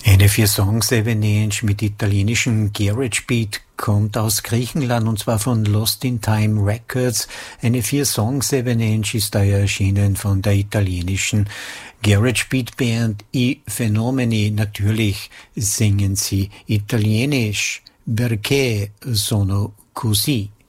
Eine 4-Songs-Avalanche mit italienischem Garage Beat kommt aus Griechenland und zwar von Lost in Time Records. Eine 4-Songs-Avalanche ist daher erschienen von der italienischen Garage Beat Band I Fenomeni. Natürlich singen sie italienisch. Perché sono così?